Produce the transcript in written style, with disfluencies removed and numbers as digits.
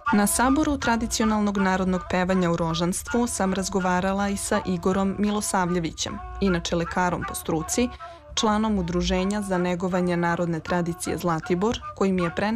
Na saboru tradicionalnog narodnog pevanja u Rožanstvu sam razgovarala i sa Igorom Milosavljevićem, inače lekarom po struci, članom Udruženja za negovanje narodne tradicije Zlatibor, koji mi je preneo